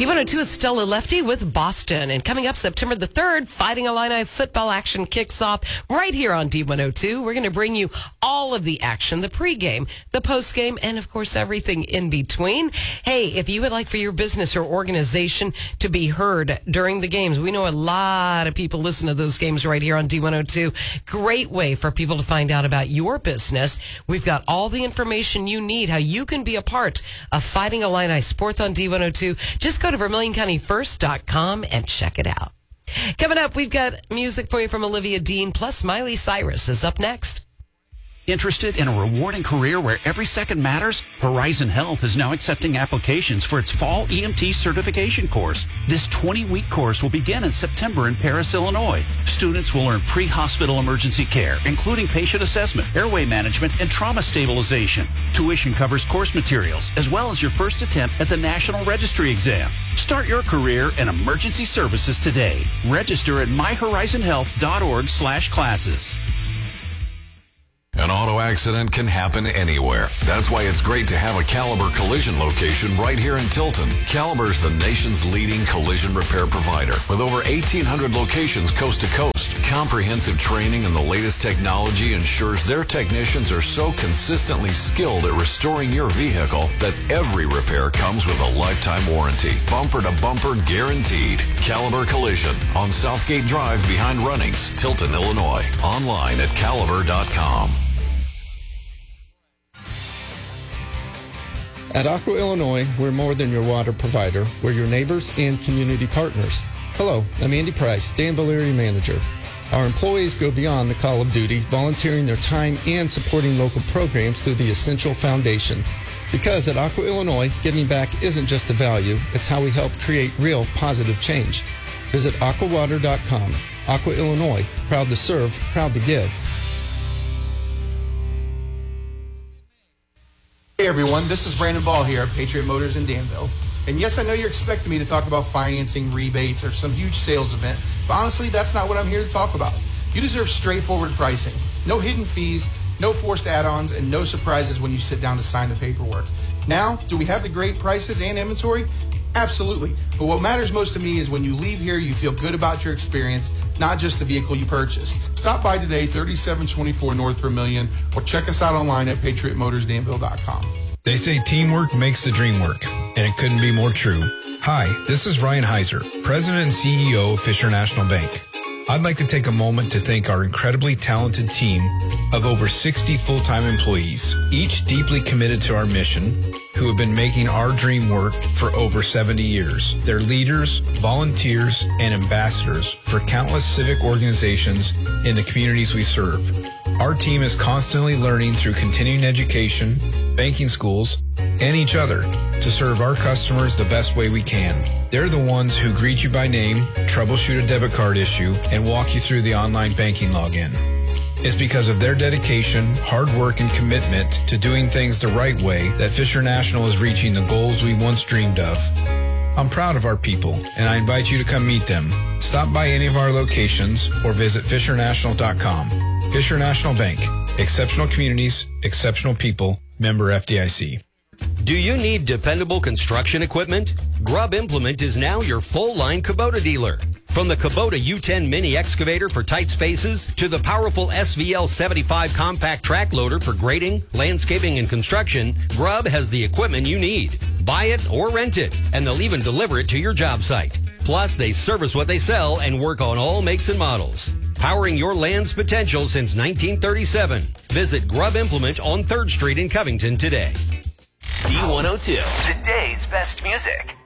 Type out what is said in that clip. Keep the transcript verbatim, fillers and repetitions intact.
D one oh two is Stella Lefty with Boston. And coming up September the third, Fighting Illini football action kicks off right here on D one oh two. We're going to bring you all of the action, the pregame, the postgame, and of course everything in between. Hey, if you would like for your business or organization to be heard during the games, we know a lot of people listen to those games right here on D one oh two. Great way for people to find out about your business. We've got all the information you need, how you can be a part of Fighting Illini Sports on D one oh two. Just go to Vermilion County First dot com and check it out. Coming up, we've got music for you from Olivia Dean, plus Miley Cyrus is up next. Interested in a rewarding career where every second matters? Horizon Health is now accepting applications for its fall E M T certification course. This twenty-week course will begin in September in Paris, Illinois. Students will learn pre-hospital emergency care, including patient assessment, airway management, and trauma stabilization. Tuition covers course materials, as well as your first attempt at the National Registry exam. Start your career in emergency services today. Register at my horizon health dot org slash classes. An auto accident can happen anywhere. That's why it's great to have a Caliber Collision location right here in Tilton. Caliber's the nation's leading collision repair provider with over eighteen hundred locations coast to coast. Comprehensive training and the latest technology ensures their technicians are so consistently skilled at restoring your vehicle that every repair comes with a lifetime warranty. Bumper to bumper guaranteed. Caliber Collision on Southgate Drive behind Runnings, Tilton, Illinois. Online at caliber dot com. At Aqua Illinois, we're more than your water provider. We're your neighbors and community partners. Hello, I'm Andy Price, Dan Valeri manager. Our employees go beyond the call of duty, volunteering their time and supporting local programs through the Essential Foundation. Because at Aqua Illinois, giving back isn't just a value, it's how we help create real positive change. Visit aqua water dot com. Aqua Illinois, proud to serve, proud to give. Hey everyone, this is Brandon Ball here at Patriot Motors in Danville. And yes, I know you're expecting me to talk about financing, rebates, or some huge sales event, but honestly, that's not what I'm here to talk about. You deserve straightforward pricing, no hidden fees, no forced add-ons, and no surprises when you sit down to sign the paperwork. Now, do we have the great prices and inventory? Absolutely. But what matters most to me is when you leave here, you feel good about your experience, not just the vehicle you purchased. Stop by today, thirty-seven twenty-four North Vermilion, or check us out online at patriot motors danville dot com. They say teamwork makes the dream work, and it couldn't be more true. Hi, this is Ryan Heiser, President and C E O of Fisher National Bank. I'd like to take a moment to thank our incredibly talented team of over sixty full-time employees, each deeply committed to our mission, who have been making our dream work for over seventy years. They're leaders, volunteers, and ambassadors for countless civic organizations in the communities we serve. Our team is constantly learning through continuing education, banking schools, and each other to serve our customers the best way we can. They're the ones who greet you by name, troubleshoot a debit card issue, and walk you through the online banking login. It's because of their dedication, hard work, and commitment to doing things the right way that Fisher National is reaching the goals we once dreamed of. I'm proud of our people, and I invite you to come meet them. Stop by any of our locations or visit fisher national dot com. Fisher National Bank. Exceptional communities, exceptional people. Member F D I C. Do you need dependable construction equipment? Grubb Implement is now your full-line Kubota dealer. From the Kubota U ten mini excavator for tight spaces to the powerful S V L seventy-five compact track loader for grading, landscaping, and construction, Grubb has the equipment you need. Buy it or rent it, and they'll even deliver it to your job site. Plus, they service what they sell and work on all makes and models. Powering your land's potential since nineteen thirty-seven. Visit Grubb Implement on third Street in Covington today. D one oh two, today's best music.